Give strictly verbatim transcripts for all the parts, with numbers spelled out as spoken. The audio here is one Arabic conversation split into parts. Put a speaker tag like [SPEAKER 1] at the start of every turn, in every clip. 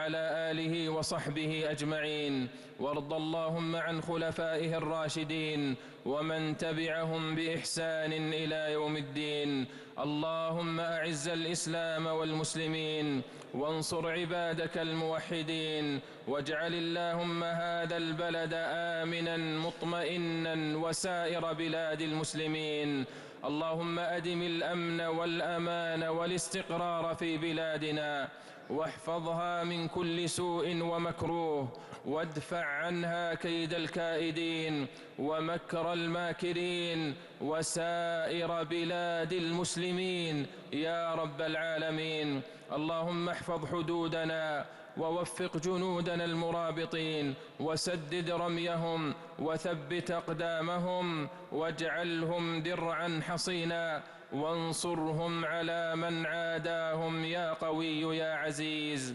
[SPEAKER 1] وعلى آله وصحبه أجمعين. وارض اللهم عن خلفائه الراشدين ومن تبعهم بإحسان إلى يوم الدين. اللهم أعز الإسلام والمسلمين وانصر عبادك الموحدين، واجعل اللهم هذا البلد آمنا مطمئنا وسائر بلاد المسلمين. اللهم أدم الأمن والأمان والاستقرار في بلادنا، واحفظها من كل سوء ومكروه، وادفع عنها كيد الكائدين ومكر الماكرين وسائر بلاد المسلمين يا رب العالمين. اللهم احفظ حدودنا ووفق جنودنا المرابطين، وسدد رميهم وثبت أقدامهم، واجعلهم درعا حصينا، وانصرهم على من عاداهم يا قوي يا عزيز.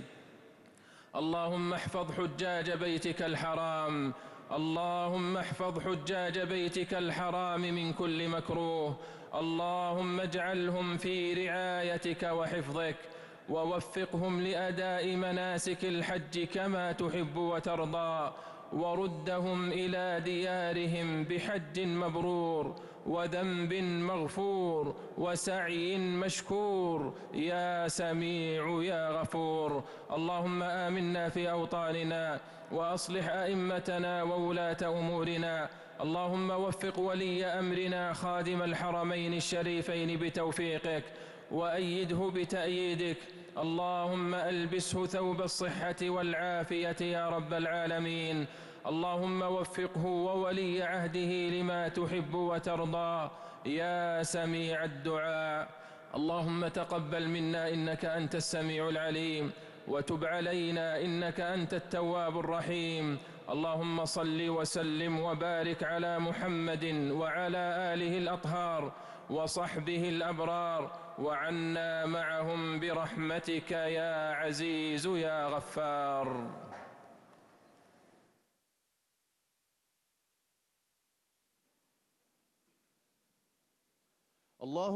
[SPEAKER 1] اللهم احفظ حجاج بيتك الحرام، اللهم احفظ حجاج بيتك الحرام من كل مكروه. اللهم اجعلهم في رعايتك وحفظك، ووفقهم لأداء مناسك الحج كما تحب وترضى، وردهم إلى ديارهم بحج مبرور وذنب مغفور وسعي مشكور يا سميع يا غفور. اللهم آمنا في أوطاننا، وأصلح أئمتنا وولاة أمورنا. اللهم وفق ولي أمرنا خادم الحرمين الشريفين بتوفيقك، وأيده بتأييدك. اللهم ألبسه ثوب الصحة والعافية يا رب العالمين. اللهم وفقه وولي عهده لما تحب وترضى يا سميع الدعاء. اللهم تقبل منا إنك أنت السميع العليم، وتب علينا إنك أنت التواب الرحيم. اللهم صل وسلم وبارك على محمد وعلى آله الأطهار وصحبه الأبرار، وعنا معهم برحمتك يا عزيز يا غفار.
[SPEAKER 2] الله